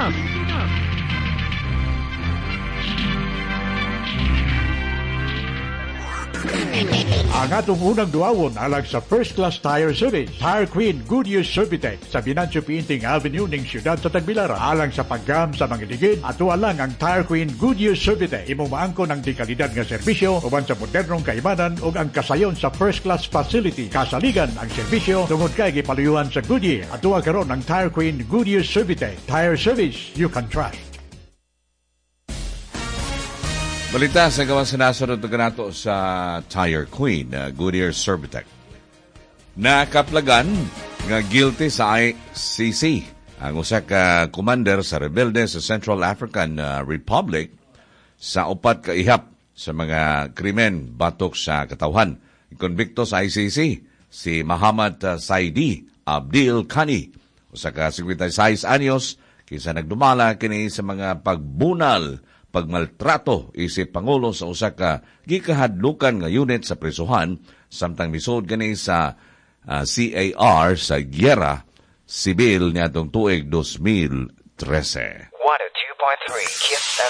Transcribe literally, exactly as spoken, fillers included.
Ang atong unang duawon alang sa First Class Tire Service, Tire Queen Goodyear Servitec sa Binancio Pinting Avenue ning siyudad sa Tagbilaran. Alang sa paggam sa mga ligid, ato lang ang Tire Queen Goodyear Servitec. Imo maangko ng dekalidad nga serbisyo uban sa modernong kaibanan ug ang kasayon sa first class facility. Kasaligan ang serbisyo tungod kay gipaluyuan sa Goodyear. Ato karon ang Tire Queen Goodyear Servitec. Tire service you can trust. Balita sa gawas sa nasunod na ganato sa Tire Queen, uh, Goodyear Servitec. Nakaplagan nga guilty sa I C C ang usa ka commander sa rebelde sa Central African uh, Republic sa upat ka ihap sa mga krimen batok sa katawhan. Konbikto sa I C C si Muhammad uh, Saidi Abdil Khani, usa ka fifty-six anyos, kinsa nagdumala kini sa mga pagbunal, pagmaltrato isip pangulo sa usa ka gikahadlukan nga unit sa prisuhan samtang misud gani sa uh, C A R sa Giyera Sibil niadtong tuig twenty thirteen. one oh two point three Kiss